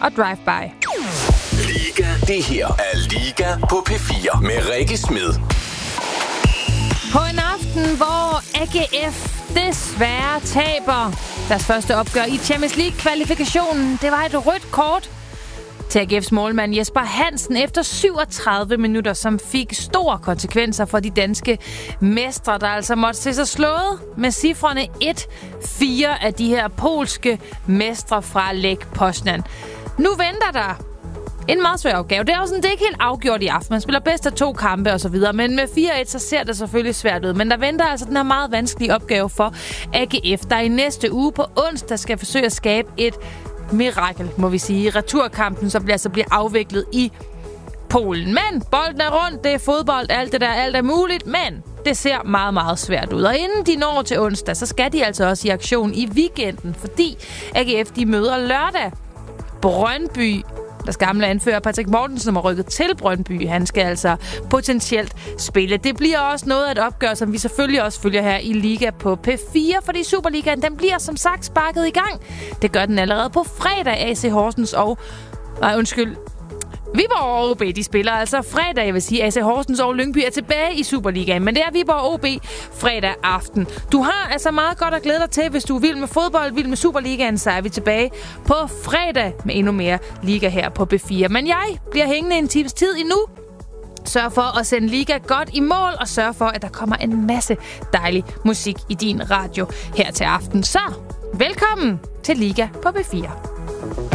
og Drive-By. Liga. Det her er Liga på P4 med Rikke Smed. På en aften, hvor AGF desværre taber deres første opgør i Champions League-kvalifikationen. Det var et rødt kort til AGF's målmand Jesper Hansen efter 37 minutter, som fik store konsekvenser for de danske mestre, der altså måtte se sig slået med cifrene 1-4 af de her polske mestre fra Lech Poznan. Nu venter der en meget svær opgave. Det er jo sådan, det er ikke helt afgjort i aften. Man spiller bedst af 2 kampe og så videre. Men med 4-1, så ser det selvfølgelig svært ud. Men der venter altså den her meget vanskelige opgave for AGF, der i næste uge på onsdag skal forsøge at skabe et mirakel, må vi sige. Returkampen, så bliver afviklet i Polen. Men bolden er rundt, det er fodbold, alt er muligt. Men det ser meget, meget svært ud. Og inden de når til onsdag, så skal de altså også i aktion i weekenden. Fordi AGF, de møder lørdag Brøndby. Deres gamle anfører Patrick Mortensen, som har rykket til Brøndby. Han skal altså potentielt spille. Det bliver også noget af et opgør, som vi selvfølgelig også følger her i Liga på P4, fordi Superligaen, den bliver som sagt sparket i gang. Det gør den allerede på fredag. AC Horsens og Viborg og OB, de spiller altså fredag, jeg vil sige. AC Horsens og Lyngby er tilbage i Superligaen, men det er Viborg og OB fredag aften. Du har altså meget godt at glæde dig til, hvis du er vild med fodbold, vild med Superligaen, så er vi tilbage på fredag med endnu mere Liga her på B4. Men jeg bliver hængende en times tid endnu. Sørg for at sende Liga godt i mål, og sørg for, at der kommer en masse dejlig musik i din radio her til aften. Så velkommen til Liga på B4.